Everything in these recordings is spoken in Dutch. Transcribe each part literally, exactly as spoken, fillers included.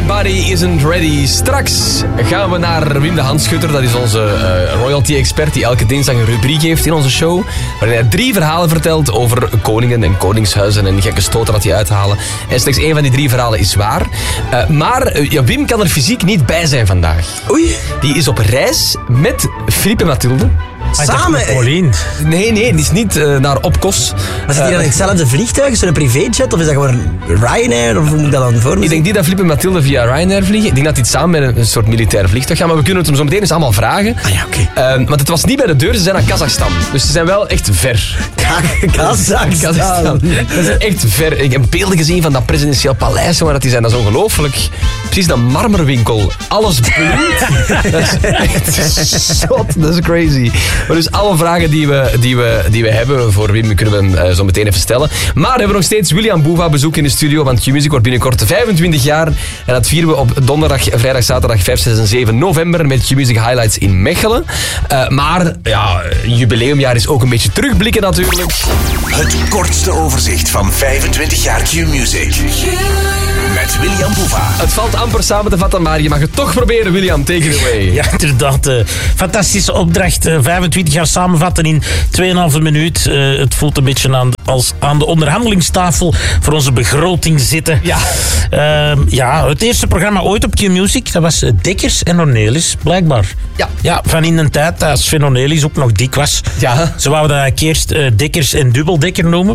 My Body Isn't Ready. Straks gaan we naar Wim de Handschutter. Dat is onze uh, royalty-expert die elke dinsdag een rubriek heeft in onze show. Waarin hij drie verhalen vertelt over koningen en koningshuizen en gekke stoten dat hij uithalen. En slechts één van die drie verhalen is waar. Uh, maar uh, ja, Wim kan er fysiek niet bij zijn vandaag. Oei. Die is op reis met Filip en Mathilde. Samen? Pauline. Nee, nee, die is niet uh, naar Opkos. Maar zit hij dan in hetzelfde vliegtuig? Is het een privéjet? Of is dat gewoon Ryanair? Of hoe moet ik dat dan voor me Ik denk niet dat Filip en Mathilde via Ryanair vliegen. Ik denk dat die samen met een, een soort militair vliegtuig gaan. Maar we kunnen het hem zo meteen eens allemaal vragen. Ah ja, oké. Okay. Uh, want het was niet bij de deur, ze zijn naar Kazachstan. Dus ze zijn wel echt ver. Kazachstan. Kazachstan. Dat is echt ver. Ik heb beelden gezien van dat presidentieel paleis waar dat die zijn. Dat is ongelooflijk. Precies dat marmerwinkel. Alles bloedt. Dat is echt zot. Dat is crazy. Maar dus alle vragen die we, die we, die we hebben voor Wim kunnen we uh, zo meteen even stellen. Maar we hebben nog steeds William Boeva bezoek in de studio. Want Q-Music wordt binnenkort vijfentwintig jaar. En dat vieren we op donderdag, vrijdag, zaterdag vijf, zes en zeven november met Q-Music Highlights in Mechelen. Uh, maar ja, jubileumjaar is ook een beetje terugblikken natuurlijk. Het kortste overzicht van vijfentwintig jaar Q-Music. Met William Boeva. Het valt amper samen te vatten, maar je mag het toch proberen, William. Take it away. Ja, inderdaad. Uh, fantastische opdracht. Uh, vijfentwintig jaar samenvatten in twee komma vijf minuut. Uh, het voelt een beetje aan, als aan de onderhandelingstafel voor onze begroting zitten. Ja. Uh, ja, het eerste programma ooit op Q-Music, dat was uh, Dekkers en Ornelis, blijkbaar. Ja. Ja, van in een tijd dat Sven Ornelis ook nog dik was. Ja. Ze wouden dat eerst uh, Dekkers en Dubbeldekker noemen.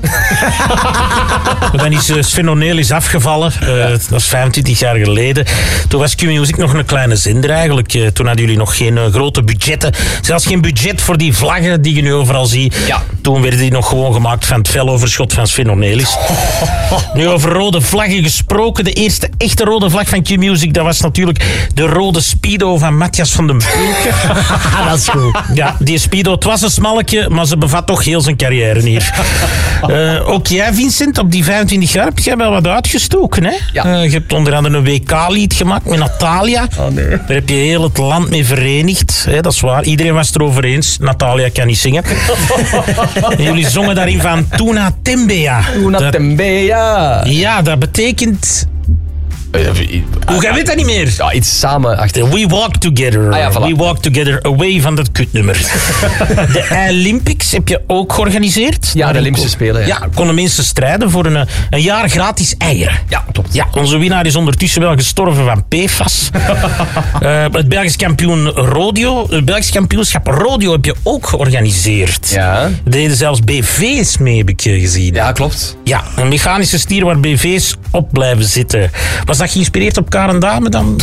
Dan is uh, Sven Ornelis afgevallen. Uh, dat was vijfentwintig jaar geleden. Toen was Q-Music nog een kleine zender eigenlijk. Uh, toen hadden jullie nog geen uh, grote budgetten. Zelfs geen budget voor die vlaggen die je nu overal ziet. Ja. Toen werden die nog gewoon gemaakt van het veloverschot van Sven Ornelis. Nu over rode vlaggen gesproken. De eerste echte rode vlag van Q-Music, dat was natuurlijk de rode Speedo van Matthias van den Broeke. Dat is goed. Ja, die Speedo, het was een smalletje, maar ze bevat toch heel zijn carrière hier. Uh, ook jij, Vincent, op die vijfentwintig jaar heb jij wel wat uitgestoken, hè? Ja. Uh, je hebt onder andere een W K-lied gemaakt met Natalia. Oh nee. Daar heb je heel het land mee verenigd. Hè, dat is waar. Iedereen was het erover eens. Natalia kan niet zingen. En jullie zongen daarin van Tuna Tembea. Tuna Dat- Tembea. Ja, dat betekent... Hoe jij weet dat niet meer? Ja, iets samen achter. We Walk Together. Ah ja, voilà. We Walk Together Away van dat kutnummer. De Olympics heb je ook georganiseerd. Ja, de Olympische Spelen. Ja. Ja, konden mensen strijden voor een, een jaar gratis eieren. Ja, klopt. Ja, onze winnaar is ondertussen wel gestorven van P F A S. uh, het Belgisch kampioen rodeo. Het Belgisch kampioenschap rodeo heb je ook georganiseerd. Ja. Er deden zelfs B V's mee, heb ik eh, gezien. Ja, klopt. Ja, een mechanische stier waar B V's op blijven zitten. Was dat geïnspireerd op Karen Dame dan?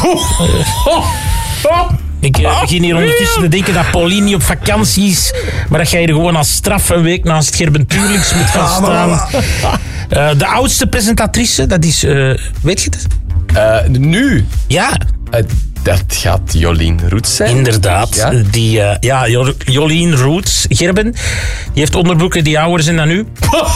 Ik uh, begin hier ondertussen te denken dat Pauline niet op vakantie is, maar dat jij er gewoon als straf een week naast Gerben Tuurlijks moet gaan staan. Uh, de oudste presentatrice, dat is... Uh, weet je het? Uh, nu, Ja, uh, dat gaat Jolien Roets zijn. inderdaad. Ja? Die, uh, ja, Jo- Jolien Roots, Gerben, die heeft onderbroeken die ouder zijn dan u.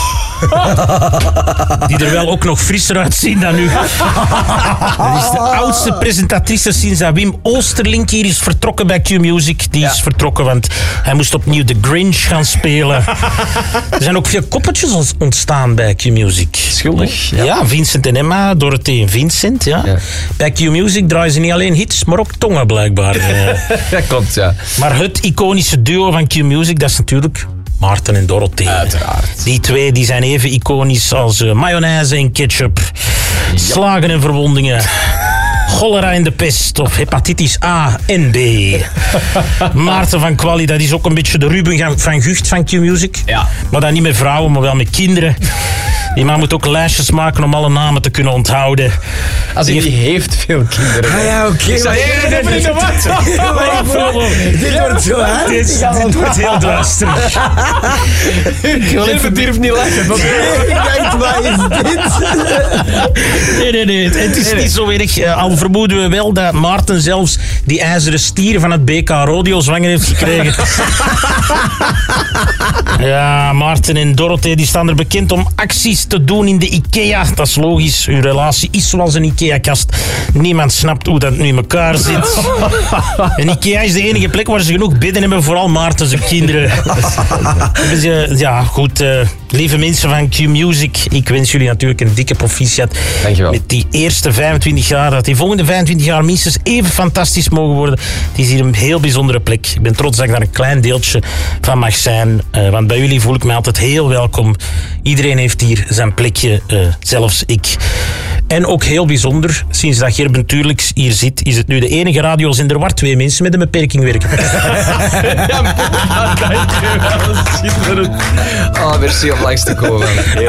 Die er wel ook nog frisser uitzien dan u. Dat is de oudste presentatrice sinds dat Wim Oosterlink hier is vertrokken bij Q-Music. Die is Ja. vertrokken, want hij moest opnieuw de Grinch gaan spelen. Er zijn ook veel koppeltjes ont- ontstaan bij Q-Music. Schuldig. Ja. Ja. Vincent en Emma, Dorothee en Vincent. Ja. Ja. Bij Q-Music draaien ze niet alleen hits, maar ook tongen blijkbaar. Eh, Dat klopt, ja. maar het iconische duo van Q-Music, dat is natuurlijk Maarten en Dorothee. Uiteraard. Die twee die zijn even iconisch als uh, mayonaise en ketchup. Slagen en verwondingen. Cholera en de pest of hepatitis A en B. Maarten van Quali, dat is ook een beetje de Ruben van Gucht van Q-Music. Ja. Maar dan niet met vrouwen, maar wel met kinderen. Die man moet ook lijstjes maken om alle namen te kunnen onthouden. Als hij die heeft veel kinderen. Ah ja, oké. Ik zei, maar- nee, nee, nee, wat? Dit wordt zo hard. Dit, dit wordt heel duister. Ik wil even durf niet lachen. Ik dacht, wat is dit? Nee, nee, nee. Het, het is niet zo erg. Uh, al vermoeden we wel dat Maarten zelfs die ijzeren stier van het B K Rodeo zwanger heeft gekregen. Ja, Maarten en Dorothee die staan er bekend om acties is te doen in de IKEA. Dat is logisch. Uw relatie is zoals een IKEA-kast. Niemand snapt hoe dat nu in elkaar zit. En IKEA is de enige plek waar ze genoeg bedden hebben, vooral Maarten zijn kinderen. Dus, uh, ja, goed. Uh, lieve mensen van Q-Music, ik wens jullie natuurlijk een dikke proficiat. Dankjewel. Met die eerste vijfentwintig jaar, dat die volgende vijfentwintig jaar minstens even fantastisch mogen worden. Het is hier een heel bijzondere plek. Ik ben trots dat ik daar een klein deeltje van mag zijn. Uh, want bij jullie voel ik me altijd heel welkom. Iedereen heeft hier zijn plekje, uh, zelfs ik. En ook heel bijzonder, sinds dat Gerben Tuurlijks hier zit, is het nu de enige radiozender waar twee mensen met een beperking werken. Ja, dankjewel. Oh, merci om langs te komen.